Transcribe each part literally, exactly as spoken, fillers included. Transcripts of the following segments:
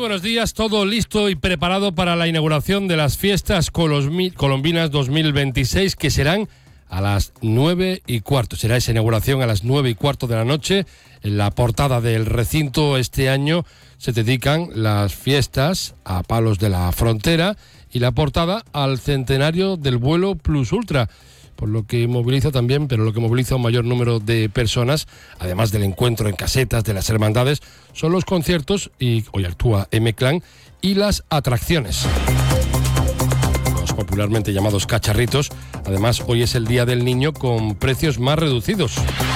buenos días. Todo listo y preparado para la inauguración de las fiestas colombinas dos mil veintiséis, que serán a las nueve y cuarto. Será esa inauguración a las nueve y cuarto de la noche. En la portada del recinto este año se dedican las fiestas a Palos de la Frontera y la portada al centenario del vuelo Plus Ultra, por lo que moviliza también, pero lo que moviliza un mayor número de personas, además del encuentro en casetas de las hermandades, son los conciertos, y hoy actúa M-Clan, y las atracciones, los popularmente llamados cacharritos. Además, hoy es el Día del Niño con precios más reducidos.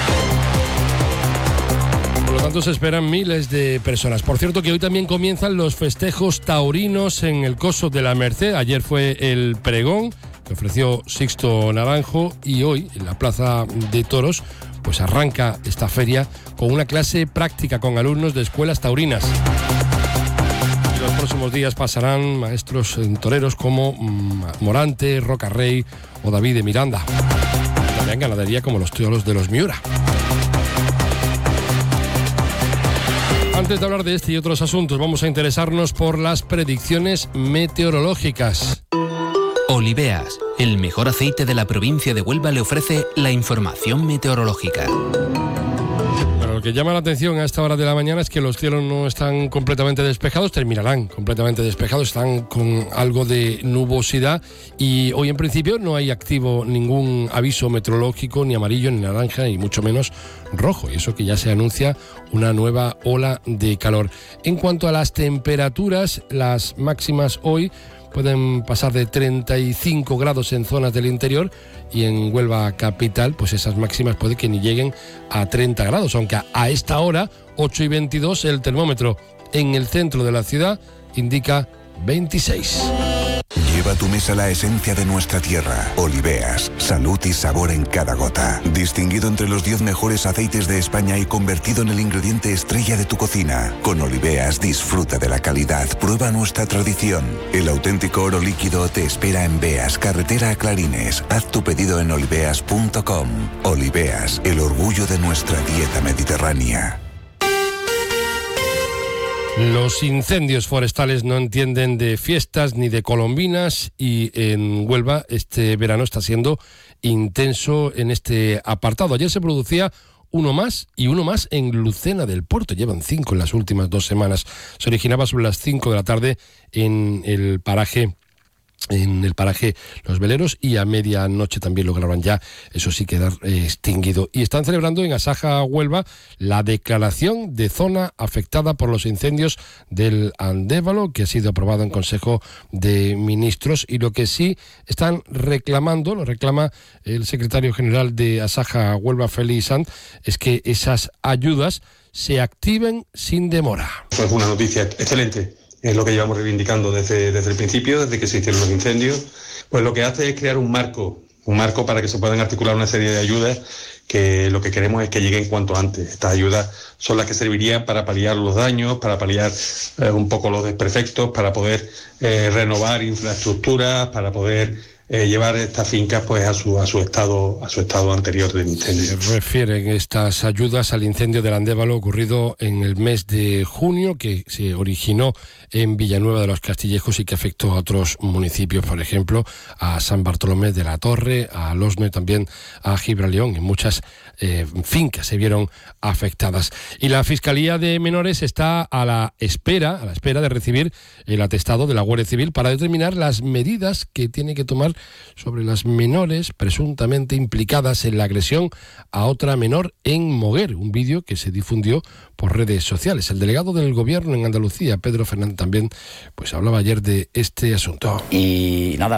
Por lo tanto, se esperan miles de personas. Por cierto, que hoy también comienzan los festejos taurinos en el Coso de la Merced. Ayer fue el pregón que ofreció Sixto Naranjo, y hoy en la Plaza de Toros pues arranca esta feria con una clase práctica con alumnos de escuelas taurinas. Y los próximos días pasarán maestros toreros como Morante, Roca Rey o David de Miranda. También ganadería como los toros de los Miura. Antes de hablar de este y otros asuntos, vamos a interesarnos por las predicciones meteorológicas. Oliveas, el mejor aceite de la provincia de Huelva, le ofrece la información meteorológica. Pero lo que llama la atención a esta hora de la mañana es que los cielos no están completamente despejados, terminarán completamente despejados, están con algo de nubosidad, y hoy en principio no hay activo ningún aviso meteorológico, ni amarillo, ni naranja, y mucho menos rojo, y eso que ya se anuncia una nueva ola de calor. En cuanto a las temperaturas, las máximas hoy pueden pasar de treinta y cinco grados en zonas del interior, y en Huelva capital pues esas máximas puede que ni lleguen a treinta grados, aunque a esta hora, ocho y veintidós, el termómetro en el centro de la ciudad indica veintiséis. Lleva a tu mesa la esencia de nuestra tierra. Oliveas, salud y sabor en cada gota. Distinguido entre los diez mejores aceites de España y convertido en el ingrediente estrella de tu cocina. Con Oliveas disfruta de la calidad, prueba nuestra tradición. El auténtico oro líquido te espera en Beas, carretera a Clarines. Haz tu pedido en oliveas punto com. Oliveas, el orgullo de nuestra dieta mediterránea. Los incendios forestales no entienden de fiestas ni de colombinas, y en Huelva este verano está siendo intenso en este apartado. Ayer se producía uno más, y uno más en Lucena del Puerto. Llevan cinco en las últimas dos semanas. Se originaba sobre las cinco de la tarde en el paraje en el paraje Los Veleros, y a medianoche también lograban ya, eso sí, quedar eh, extinguido. Y están celebrando en Asaja, Huelva, la declaración de zona afectada por los incendios del Andévalo, que ha sido aprobado en Consejo de Ministros, y lo que sí están reclamando, lo reclama el secretario general de Asaja, Huelva, Félix Sanz, es que esas ayudas se activen sin demora. Fue una noticia excelente. Es lo que llevamos reivindicando desde, desde el principio, desde que se hicieron los incendios. Pues lo que hace es crear un marco, un marco para que se puedan articular una serie de ayudas, que lo que queremos es que lleguen cuanto antes. Estas ayudas son las que servirían para paliar los daños, para paliar eh, un poco los desperfectos, para poder eh, renovar infraestructuras, para poder Eh, llevar estas fincas pues a su a su estado a su estado anterior del incendio. Se refieren estas ayudas al incendio del Andévalo ocurrido en el mes de junio, que se originó en Villanueva de los Castillejos y que afectó a otros municipios, por ejemplo a San Bartolomé de la Torre, a Losno y también a Gibraleón. En muchas eh, fincas se vieron afectadas. Y la Fiscalía de Menores está a la espera, a la espera de recibir el atestado de la Guardia Civil para determinar las medidas que tiene que tomar sobre las menores presuntamente implicadas en la agresión a otra menor en Moguer, un vídeo que se difundió por redes sociales. El delegado del Gobierno en Andalucía, Pedro Fernández, también pues hablaba ayer de este asunto. Y nada,